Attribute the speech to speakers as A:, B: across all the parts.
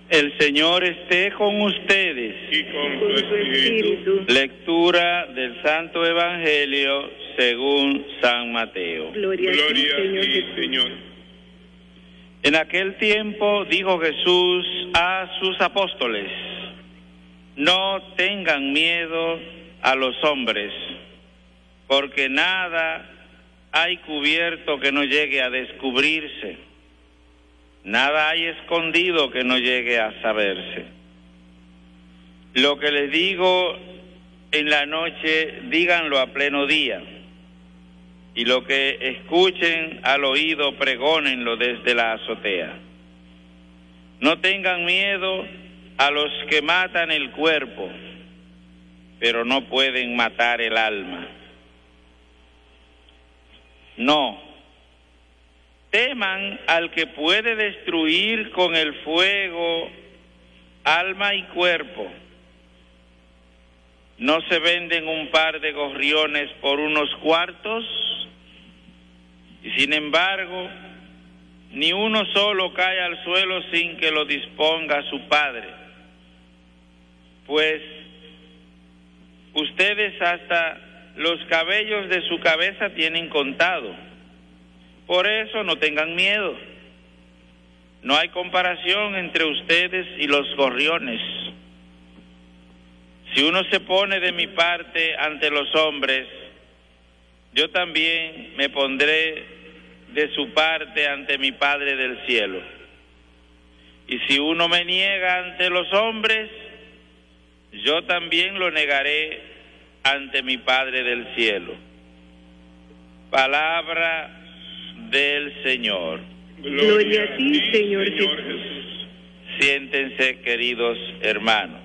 A: El Señor esté con ustedes.
B: Y con tu espíritu.
A: Lectura del Santo Evangelio según San Mateo.
B: Gloria a ti, Señor.
A: En aquel tiempo dijo Jesús a sus apóstoles: no tengan miedo a los hombres, porque nada hay cubierto que no llegue a descubrirse. Nada hay escondido que no llegue a saberse. Lo que les digo en la noche, díganlo a pleno día. Y lo que escuchen al oído, pregónenlo desde la azotea. No tengan miedo a los que matan el cuerpo, pero no pueden matar el alma. No. Teman al que puede destruir con el fuego alma y cuerpo. ¿No se venden un par de gorriones por unos cuartos? Y sin embargo, ni uno solo cae al suelo sin que lo disponga su Padre. Pues ustedes hasta los cabellos de su cabeza tienen contado. Por eso no tengan miedo. No hay comparación entre ustedes y los gorriones. Si uno se pone de mi parte ante los hombres, yo también me pondré de su parte ante mi Padre del cielo. Y si uno me niega ante los hombres, yo también lo negaré ante mi Padre del cielo. Palabra del Señor.
B: Gloria a ti, Señor Jesús.
A: Siéntense, queridos hermanos.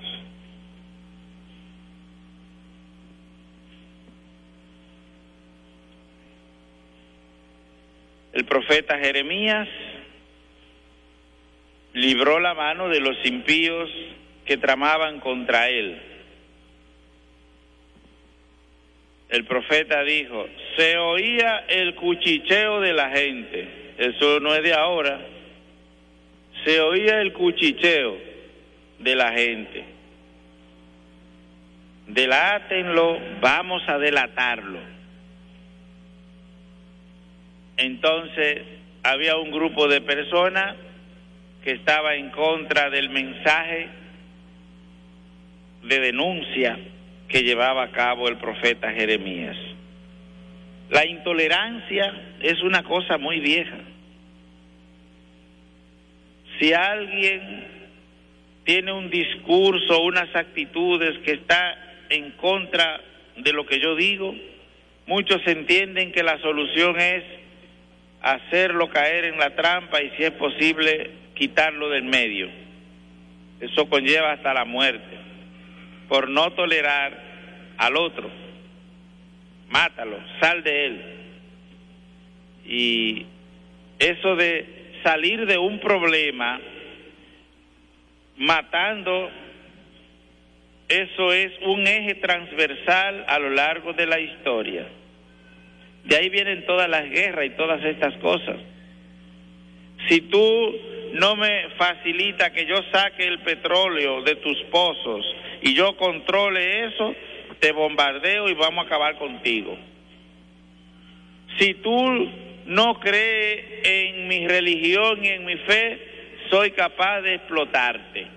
A: El profeta Jeremías libró la mano de los impíos que tramaban contra él. El profeta dijo: se oía el cuchicheo de la gente. Eso no es de ahora. Se oía el cuchicheo de la gente. Delátenlo, vamos a delatarlo. Entonces había un grupo de personas que estaba en contra del mensaje de denuncia que llevaba a cabo el profeta Jeremías. La intolerancia es una cosa muy vieja. Si alguien tiene un discurso, unas actitudes que está en contra de lo que yo digo, muchos entienden que la solución es hacerlo caer en la trampa y, si es posible, quitarlo del medio. Eso conlleva hasta la muerte. Por no tolerar al otro, mátalo, sal de él. Y eso de salir de un problema matando, eso es un eje transversal a lo largo de la historia. De ahí vienen todas las guerras y todas estas cosas. Si tú no me facilita que yo saque el petróleo de tus pozos y yo controle eso, te bombardeo y vamos a acabar contigo. Si tú no crees en mi religión y en mi fe, soy capaz de explotarte.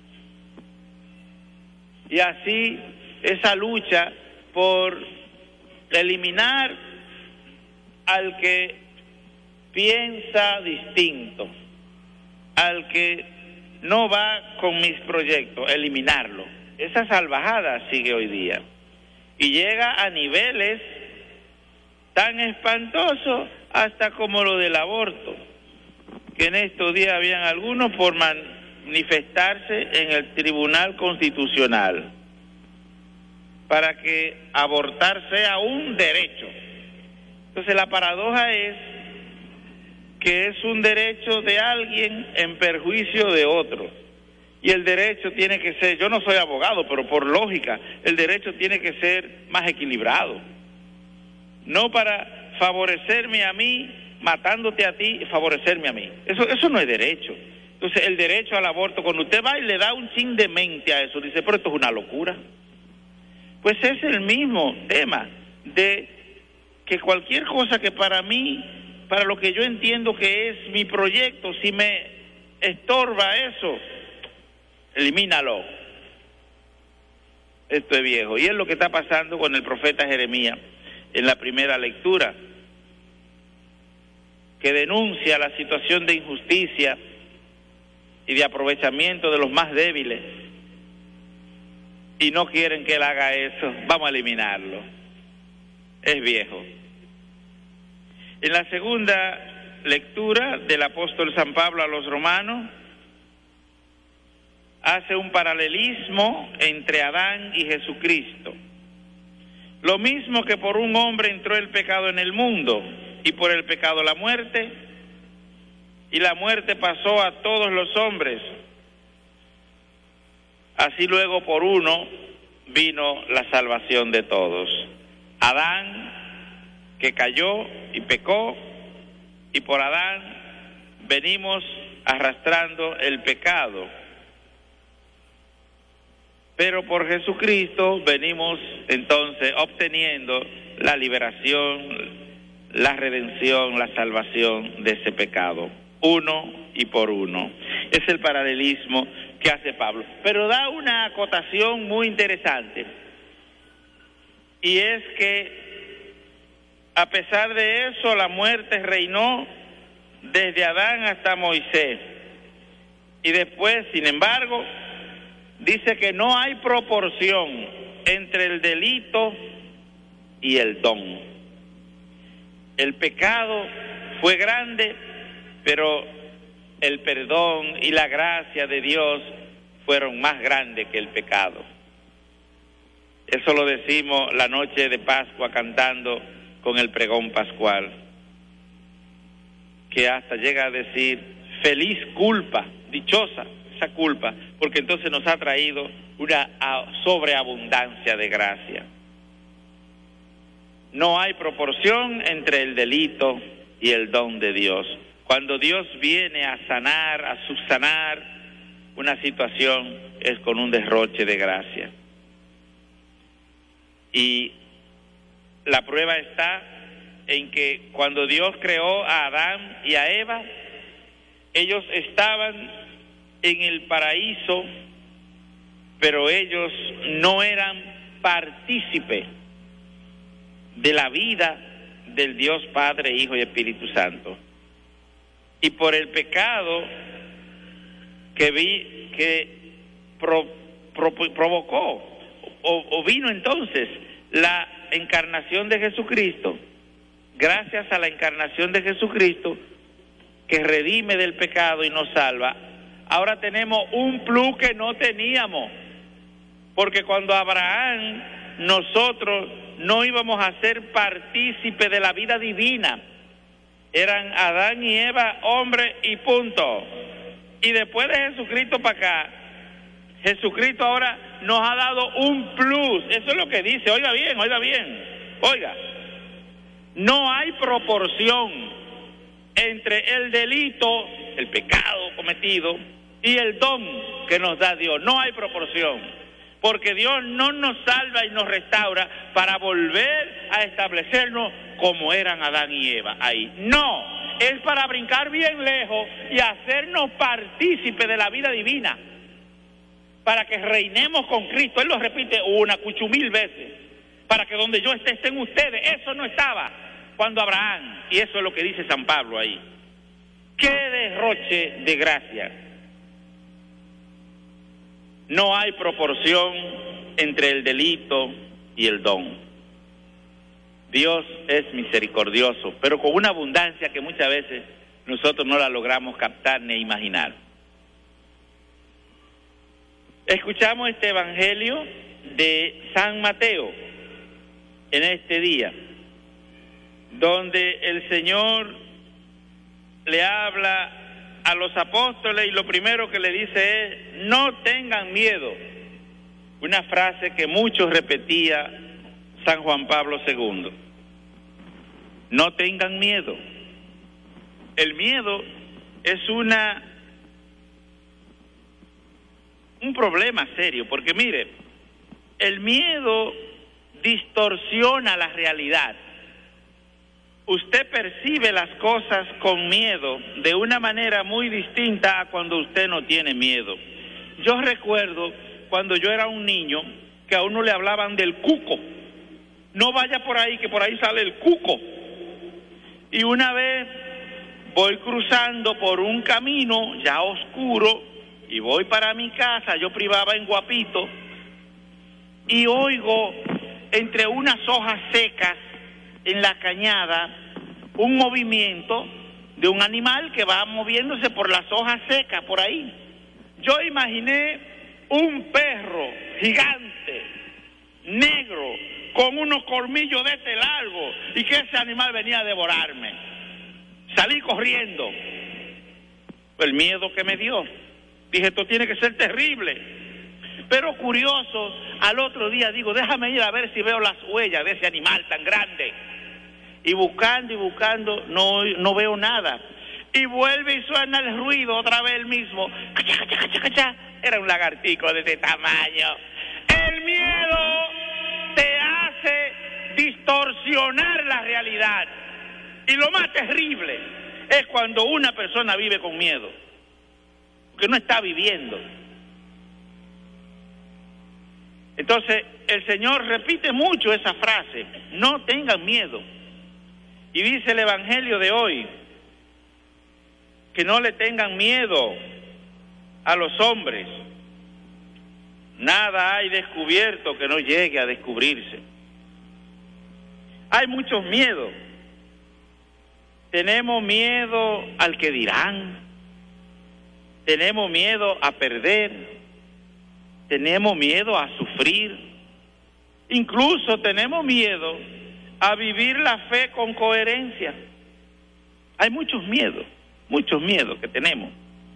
A: Y así esa lucha por eliminar al que piensa distinto, al que no va con mis proyectos, eliminarlo. Esa salvajada sigue hoy día y llega a niveles tan espantosos hasta como lo del aborto, que en estos días habían algunos por manifestarse en el Tribunal Constitucional para que abortar sea un derecho. Entonces la paradoja es que es un derecho de alguien en perjuicio de otro. Y el derecho tiene que ser, yo no soy abogado, pero por lógica, el derecho tiene que ser más equilibrado. No para favorecerme a mí, matándote a ti y favorecerme a mí. Eso no es derecho. Entonces, el derecho al aborto, cuando usted va y le da un chin de mente a eso, dice, pero esto es una locura. Pues es el mismo tema de que cualquier cosa que para mí, para lo que yo entiendo que es mi proyecto, si me estorba eso, elimínalo. Esto es viejo. Y es lo que está pasando con el profeta Jeremías en la primera lectura, que denuncia la situación de injusticia y de aprovechamiento de los más débiles, y no quieren que él haga eso. Vamos a eliminarlo. Es viejo. En la segunda lectura del apóstol San Pablo a los romanos, hace un paralelismo entre Adán y Jesucristo. Lo mismo que por un hombre entró el pecado en el mundo, y por el pecado la muerte, y la muerte pasó a todos los hombres. Así luego por uno vino la salvación de todos. Adán, que cayó y pecó, y por Adán venimos arrastrando el pecado. Pero por Jesucristo venimos entonces obteniendo la liberación, la redención, la salvación de ese pecado. Uno y por uno. Es el paralelismo que hace Pablo. Pero da una acotación muy interesante. Y es que a pesar de eso, la muerte reinó desde Adán hasta Moisés. Y después, sin embargo, dice que no hay proporción entre el delito y el don. El pecado fue grande, pero el perdón y la gracia de Dios fueron más grandes que el pecado. Eso lo decimos la noche de Pascua cantando con el pregón pascual, que hasta llega a decir, feliz culpa, dichosa esa culpa, porque entonces nos ha traído una sobreabundancia de gracia. No hay proporción entre el delito y el don de Dios. Cuando Dios viene a sanar, a subsanar una situación, es con un derroche de gracia. Y la prueba está en que cuando Dios creó a Adán y a Eva, ellos estaban en el paraíso, pero ellos no eran partícipes de la vida del Dios Padre, Hijo y Espíritu Santo. Y por el pecado que provocó o vino entonces la encarnación de Jesucristo, gracias a la encarnación de Jesucristo que redime del pecado y nos salva, ahora tenemos un plus que no teníamos, porque cuando Abraham, nosotros no íbamos a ser partícipes de la vida divina. Eran Adán y Eva, hombre y punto. Y después de Jesucristo para acá, Jesucristo ahora nos ha dado un plus. Eso es lo que dice. Oiga bien, oiga. No hay proporción entre el delito, el pecado cometido, y el don que nos da Dios. No hay proporción. Porque Dios no nos salva y nos restaura para volver a establecernos como eran Adán y Eva ahí. No, es para brincar bien lejos y hacernos partícipes de la vida divina, para que reinemos con Cristo. Él lo repite una cuchumil veces, para que donde yo esté, estén ustedes. Eso no estaba cuando Abraham, y eso es lo que dice San Pablo ahí. ¡Qué derroche de gracia! No hay proporción entre el delito y el don. Dios es misericordioso, pero con una abundancia que muchas veces nosotros no la logramos captar ni imaginar. Escuchamos este evangelio de San Mateo en este día, donde el Señor le habla a los apóstoles y lo primero que le dice es: no tengan miedo. Una frase que mucho repetía San Juan Pablo II. No tengan miedo. El miedo es una un problema serio, porque mire, el miedo distorsiona la realidad. Usted percibe las cosas con miedo de una manera muy distinta a cuando usted no tiene miedo. Yo recuerdo cuando yo era un niño que a uno le hablaban del cuco. No vaya por ahí, que por ahí sale el cuco. Y una vez voy cruzando por un camino ya oscuro y voy para mi casa, yo privaba en Guapito, y oigo entre unas hojas secas en la cañada un movimiento de un animal que va moviéndose por las hojas secas por ahí. Yo imaginé un perro gigante, negro, con unos colmillos de este largo, y que ese animal venía a devorarme. Salí corriendo. El miedo que me dio. Dije, esto tiene que ser terrible. Pero curioso, al otro día digo, déjame ir a ver si veo las huellas de ese animal tan grande. Y buscando, no veo nada. Y vuelve y suena el ruido otra vez el mismo. Cacha, cacha, cacha, cacha. Era un lagartico de este tamaño. El miedo te hace distorsionar la realidad. Y lo más terrible es cuando una persona vive con miedo, porque no está viviendo. Entonces, el Señor repite mucho esa frase, no tengan miedo. Y dice el Evangelio de hoy, que no le tengan miedo a los hombres. Nada hay descubierto que no llegue a descubrirse. Hay muchos miedos. Tenemos miedo al que dirán, tenemos miedo a perder, tenemos miedo a sufrir, incluso tenemos miedo a vivir la fe con coherencia. Hay muchos miedos que tenemos.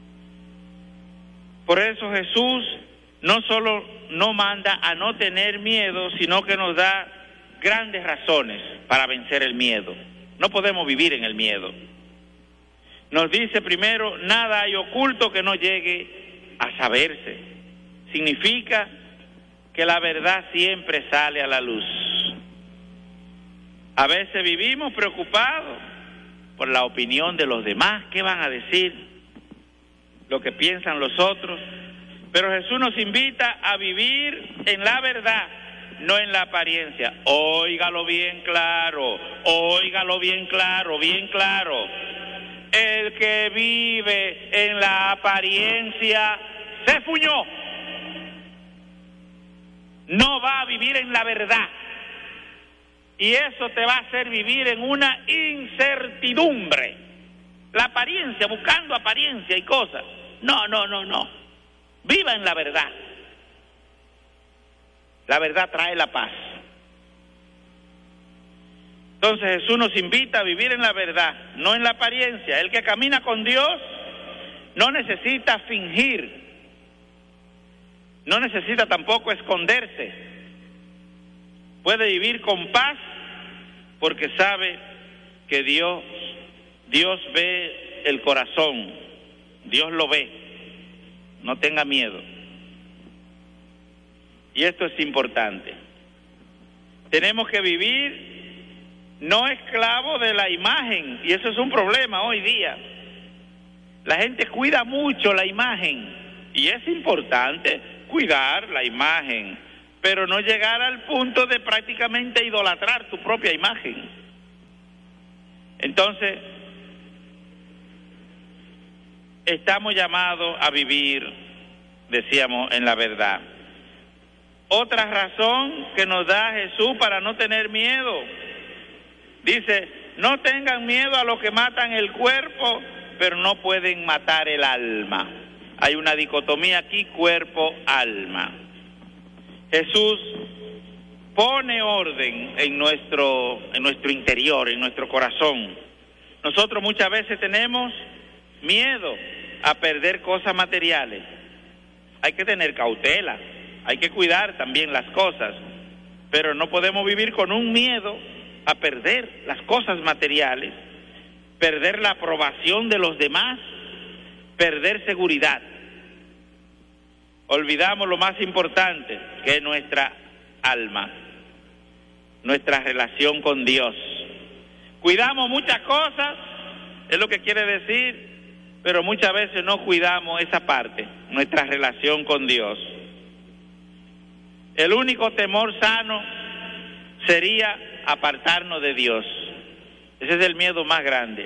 A: Por eso Jesús no solo nos manda a no tener miedo, sino que nos da grandes razones para vencer el miedo. No podemos vivir en el miedo. Nos dice primero, nada hay oculto que no llegue a saberse. Significa que la verdad siempre sale a la luz. A veces vivimos preocupados por la opinión de los demás, qué van a decir, lo que piensan los otros. Pero Jesús nos invita a vivir en la verdad, no en la apariencia. Óigalo bien claro, bien claro. El que vive en la apariencia se fuñó. No va a vivir en la verdad. Y eso te va a hacer vivir en una incertidumbre. La apariencia, buscando apariencia y cosas. No. Viva en la verdad. La verdad trae la paz. Entonces Jesús nos invita a vivir en la verdad, no en la apariencia. El que camina con Dios no necesita fingir, no necesita tampoco esconderse. Puede vivir con paz porque sabe que Dios ve el corazón, Dios lo ve. No tenga miedo. Y esto es importante. Tenemos que vivir no esclavo de la imagen, y eso es un problema hoy día. La gente cuida mucho la imagen, y es importante cuidar la imagen, pero no llegar al punto de prácticamente idolatrar tu propia imagen. Entonces, estamos llamados a vivir, decíamos, en la verdad. Otra razón que nos da Jesús para no tener miedo, dice, no tengan miedo a los que matan el cuerpo, pero no pueden matar el alma. Hay una dicotomía aquí, cuerpo-alma. Jesús pone orden en nuestro interior, en nuestro corazón. Nosotros muchas veces tenemos miedo a perder cosas materiales. Hay que tener cautela, hay que cuidar también las cosas, pero no podemos vivir con un miedo a perder las cosas materiales, perder la aprobación de los demás, perder seguridad. olvidamos lo más importante, que es nuestra alma, nuestra relación con Dios. Cuidamos muchas cosas, es lo que quiere decir, pero muchas veces no cuidamos esa parte, nuestra relación con Dios. El único temor sano sería apartarnos de Dios. Ese es el miedo más grande.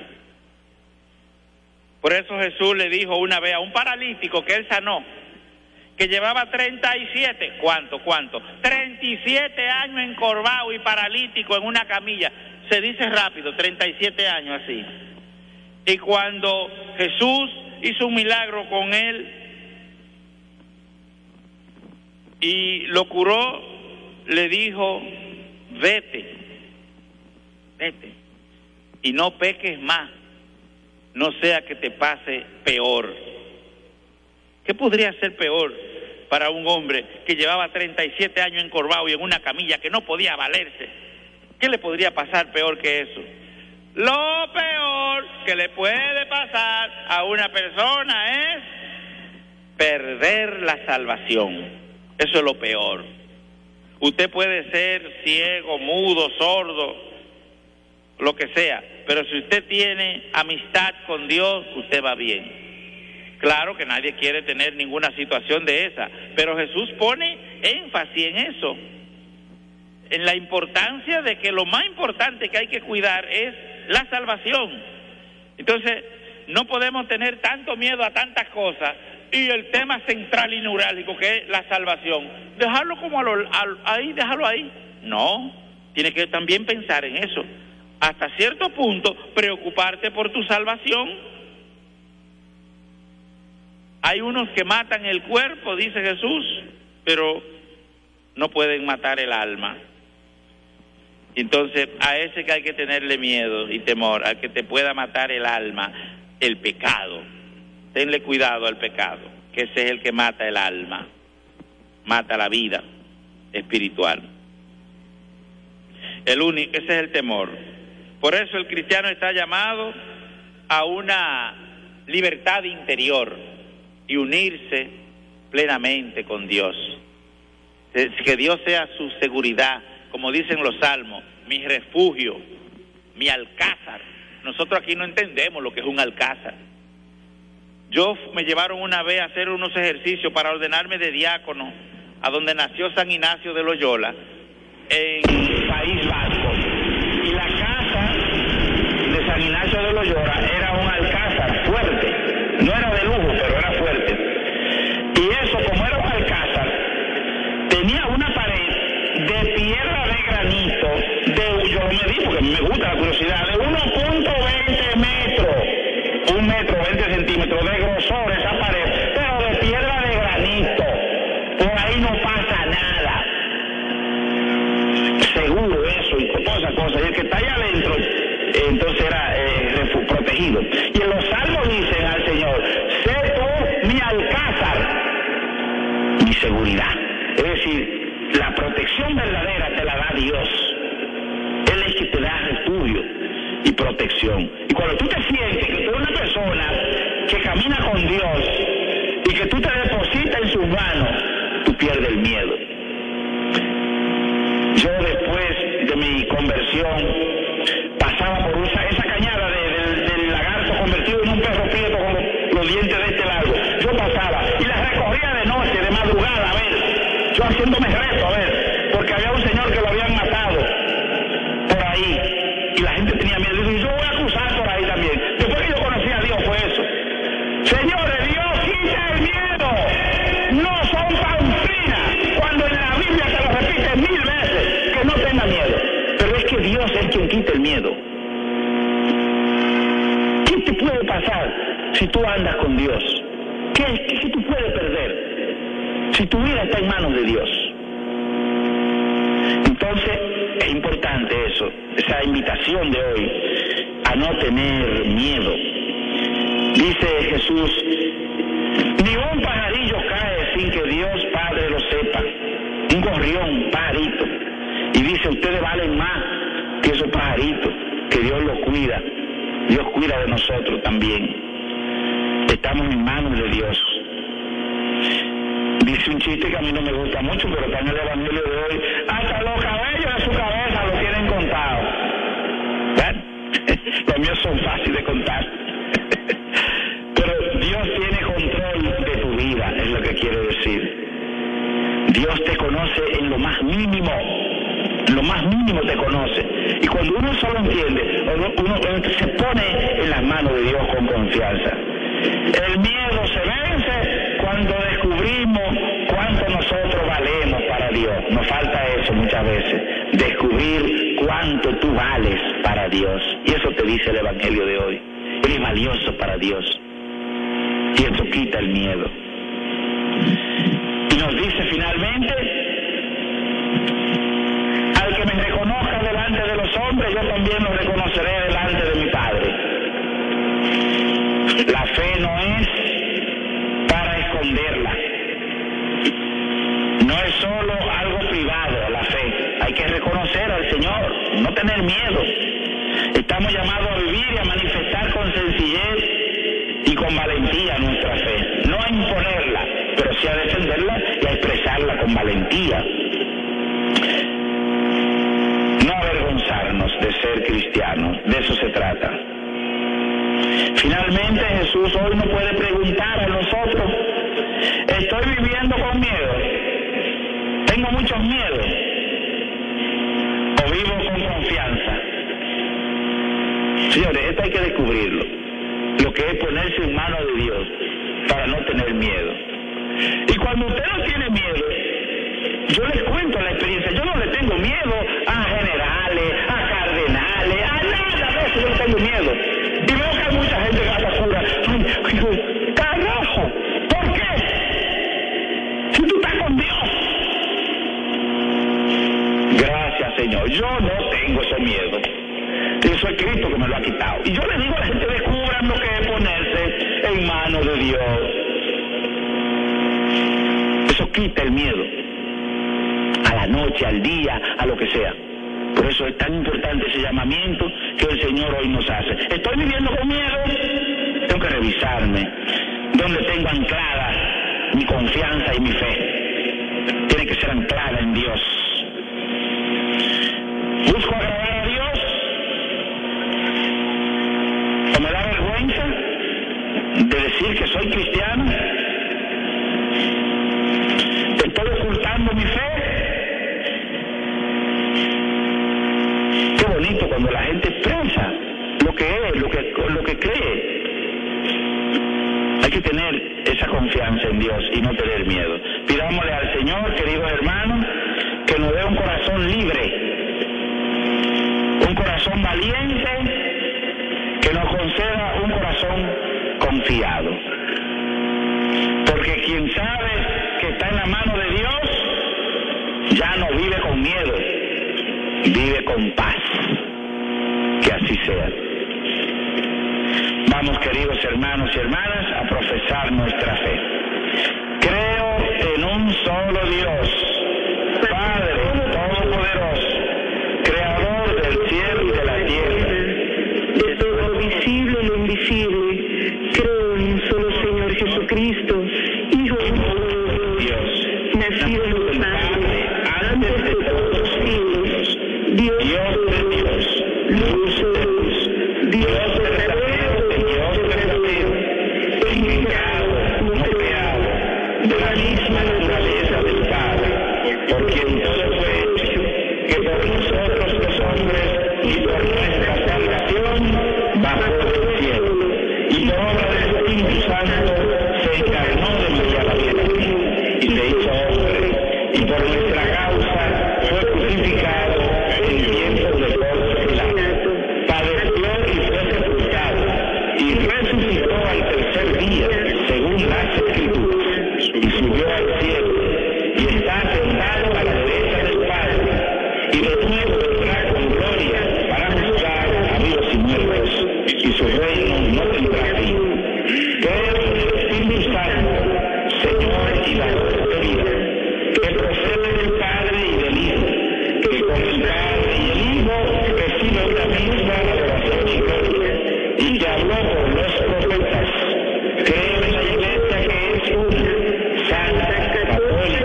A: Por eso Jesús le dijo una vez a un paralítico que él sanó, que llevaba 37, ¿cuánto? 37 años encorvado y paralítico en una camilla. Se dice rápido, 37 años así. Y cuando Jesús hizo un milagro con él y lo curó, le dijo, vete y no peques más, no sea que te pase peor. ¿Qué podría ser peor para un hombre que llevaba 37 años encorvado y en una camilla que no podía valerse? ¿Qué le podría pasar peor que eso? Lo peor que le puede pasar a una persona es perder la salvación. Eso es lo peor. Usted puede ser ciego, mudo, sordo, lo que sea, pero si usted tiene amistad con Dios, usted va bien. Claro que nadie quiere tener ninguna situación de esa, pero Jesús pone énfasis en eso, en la importancia de que lo más importante que hay que cuidar es la salvación. Entonces, no podemos tener tanto miedo a tantas cosas y el tema central y neurálgico que es la salvación, dejarlo como dejarlo ahí. No, tiene que también pensar en eso. Hasta cierto punto, preocuparte por tu salvación. Hay unos que matan el cuerpo, dice Jesús, pero no pueden matar el alma. Entonces, a ese que hay que tenerle miedo y temor, al que te pueda matar el alma, el pecado. Tenle cuidado al pecado, que ese es el que mata el alma, mata la vida espiritual. Ese es el temor. Por eso el cristiano está llamado a una libertad interior y unirse plenamente con Dios. Que Dios sea su seguridad, como dicen los salmos, mi refugio, mi alcázar. Nosotros aquí no entendemos lo que es un alcázar. Me llevaron una vez a hacer unos ejercicios para ordenarme de diácono a donde nació San Ignacio de Loyola, en el País Vasco. Y la casa de San Ignacio de Loyola era un alcázar fuerte. No era de lujo, pero era fuerte. Y eso, como era un alcázar, tenía una pared de piedra de granito, yo me di, porque a mí me gusta la curiosidad, de 1.20 metros, 1 metro 20 centímetros de grosor esa pared, pero de piedra de granito. Por ahí no pasa nada. Seguro eso y todas esas cosas. Y el que está allá adentro, entonces era protegido. Y en los salmos dicen al Señor, sé tú mi alcázar, mi seguridad. Es decir, la protección verdadera te la da Dios. Él es que te da refugio y protección. Y cuando tú te sientes que tú eres una persona que camina con Dios y que tú te depositas en sus manos, tú pierdes el miedo. Yo después de mi conversión pasaba por esa cañada del lagarto convertido en un perro prieto con los dientes de este lado. Yo pasaba y la recorría de noche, de madrugada, a ver, yo haciéndome reto, a ver, porque había un señor que lo habían matado por ahí y la gente tenía miedo. Y yo voy a acusar por ahí también. Después que yo conocí a Dios fue eso. Señores, Dios quita el miedo. No son pamplinas. Cuando en la Biblia se lo repite 1000 veces que no tenga miedo. Pero es que Dios es quien quita el miedo. ¿Qué te puede pasar si tú andas con Dios? ¿Qué tú puedes perder si tu vida está en manos de Dios? Entonces, es importante eso, esa invitación de hoy a no tener miedo. Dice Jesús, ni un pajarillo cae sin que Dios Padre lo sepa. Un gorrión, un pajarito. Y dice, ustedes valen más que esos pajaritos, que Dios los cuida. Dios cuida de nosotros también. Estamos en manos de Dios. Dice
C: chiste que a mí no me gusta mucho, pero está en el Evangelio de hoy. Hasta los cabellos de su cabeza lo tienen contados. ¿Ven? Los míos son fáciles de contar. Pero Dios tiene control de tu vida, es lo que quiero decir. Dios te conoce en lo más mínimo. Lo más mínimo te conoce. Y cuando uno solo entiende, uno se pone en las manos de Dios con confianza. El miedo se vence cuando descubrimos cuánto nosotros valemos para Dios. Nos falta eso muchas veces, descubrir cuánto tú vales para Dios. Y eso te dice el Evangelio de hoy. Eres valioso para Dios. Y eso quita el miedo. Y nos dice finalmente, al que me reconozca delante de los hombres, yo también lo reconoceré delante de mi Padre. La fe no es para esconderla. No es solo algo privado, la fe. Hay que reconocer al Señor, no tener miedo. Estamos llamados a vivir y a manifestar con sencillez y con valentía nuestra fe. No a imponerla, pero sí a defenderla y a expresarla con valentía. No avergonzarnos de ser cristianos, de eso se trata. Finalmente Jesús hoy nos puede preguntar a nosotros, ¿estoy viviendo con miedo? ¿Tengo muchos miedos? ¿O vivo con confianza? Señores, esto hay que descubrirlo. Lo que es ponerse en manos de Dios para no tener miedo. Y cuando usted no tiene miedo, yo les cuento la experiencia. Yo no le tengo miedo a generales, a cardenales, a nada de eso. Yo no tengo miedo. Y veo que hay mucha gente que está pura. ¡Ay, carajo! ¿Por qué? Si tú estás con Dios. Gracias, Señor. Yo no tengo ese miedo. Eso es Cristo que me lo ha quitado. Y yo le digo a la gente, descubran lo que es ponerse en manos de Dios. Eso quita el miedo. A la noche, al día, a lo que sea. Por eso es tan importante ese llamamiento que el Señor hoy nos hace. ¿Estoy viviendo con miedo? Tengo que revisarme. ¿Dónde tengo anclada mi confianza y mi fe? Tiene que ser anclada en Dios. ¿Busco agradar a Dios? ¿O me da vergüenza de decir que soy cristiano? ¿Estoy ocultando mi fe? Qué bonito cuando la gente expresa lo que es, lo que cree. Hay que tener esa confianza en Dios y no tener miedo. Pidámosle al Señor, queridos hermanos, que nos dé un corazón libre, un corazón valiente, que nos conceda un corazón confiado. Porque quien sabe que está en la mano de Dios, ya no vive con miedo, vive con paz. Que así sea. Vamos, queridos hermanos y hermanas, a profesar nuestra fe. Creo en un solo Dios, Padre Todopoderoso, Creador del cielo y de la tierra,
B: de todo lo visible y lo invisible. Creo en un solo Señor Jesucristo, Hijo de Dios, nacido de los padres, antes de todos los siglos, Dios de Dios, luz de luz, Dios verdadero de Dios verdadero, encarnado, no creado, de la misma naturaleza del Padre, por quien todo fue hecho, que por nosotros los hombres y por nuestra salvación bajó del cielo, y por obra del Espíritu Santo se encarnó de María la Virgen y se hizo hombre, y por nuestra causa fue crucificado en tiempos de Poncio Pilato, padeció y fue sepultado, y resucitó al tercer día, según las Escrituras, y subió al cielo, y está sentado a la derecha del Padre, y de nuevo vendrá con gloria para juzgar a vivos y muertos, y su reino no tendrá fin. Creo en el Espíritu Santo, Señor y Dador de vida, que procede del Padre y del Hijo, que con el Padre y el Hijo recibe una misma adoración y gloria, y que habló por los profetas. Creo en la Iglesia que es una, santa, católica,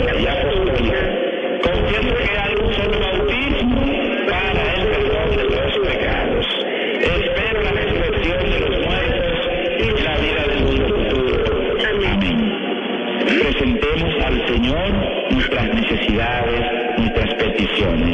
C: presentemos al Señor nuestras necesidades, nuestras peticiones.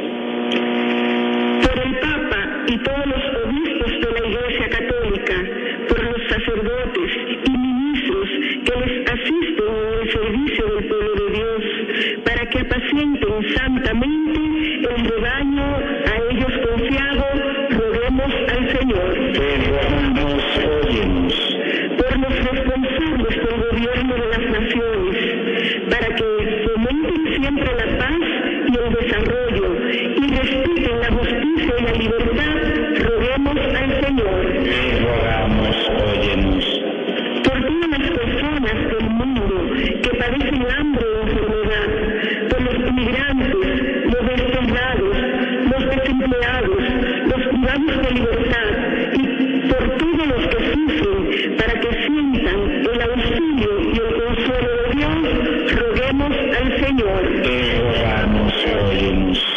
B: Por el Papa y todos los obispos de la Iglesia Católica, por los sacerdotes y ministros que les asisten en el servicio del pueblo de Dios, para que apacienten santamente el rebaño a ellos confiado, roguemos al Señor.
C: Te rogamos, óyenos.
B: Por los responsables del gobierno de las naciones, para que fomenten siempre la paz y el desarrollo y respeten la justicia y la libertad, roguemos al Señor.
C: Te rogamos, óyenos.
B: Por todas las personas del mundo que padecen hambre o enfermedad, por los inmigrantes, los desterrados, los desempleados, los privados de libertad y por todos los que sufren, para que sientan el auxilio y el consuelo de Dios, roguemos al Señor.
C: Te rogamos, óyenos.